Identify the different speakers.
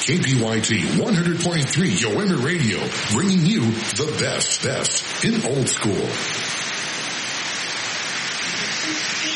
Speaker 1: KPYT 100.3 Yoemir Radio, bringing you the best in old school.